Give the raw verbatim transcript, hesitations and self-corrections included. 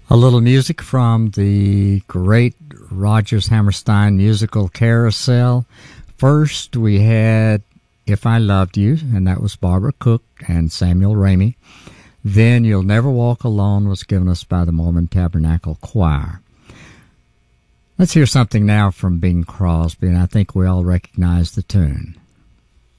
A little music from the great Rodgers Hammerstein musical Carousel. First, we had If I Loved You, and that was Barbara Cook and Samuel Ramey. Then You'll Never Walk Alone was given us by the Mormon Tabernacle Choir. Let's hear something now from Bing Crosby, and I think we all recognize the tune.